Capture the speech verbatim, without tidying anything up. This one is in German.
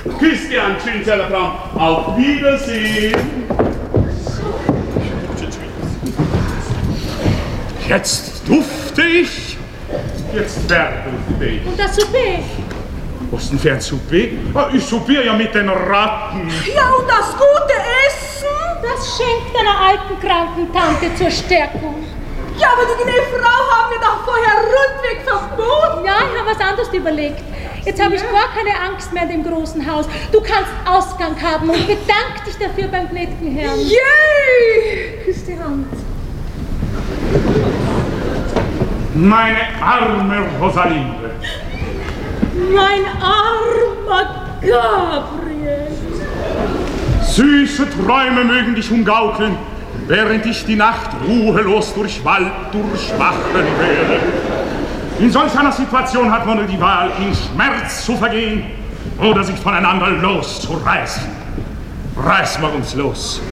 Küss die Hand, schönste Frau. Auf Wiedersehen. Jetzt dufte ich. Jetzt verdufte ich. Und das Souper? Was denn für ein Souper? Ich soupiere ja mit den Ratten. Ja, und das gute Essen? Das schenkt einer alten, kranken Tante zur Stärkung. Ja, aber die gnädige Frau haben mir doch vorher rundweg verboten. Ja, ich habe was anderes überlegt. Jetzt habe ich gar keine Angst mehr in dem großen Haus. Du kannst Ausgang haben und bedank dich dafür beim gnädigen Herrn. Yay! Küss die Hand. Meine arme Rosalinde. Mein armer Gabriel. Süße Träume mögen dich umgaukeln, während ich die Nacht ruhelos durch Wald durchwachen werde. In solch einer Situation hat man nur die Wahl, in Schmerz zu vergehen oder sich voneinander loszureißen. Reißen wir uns los.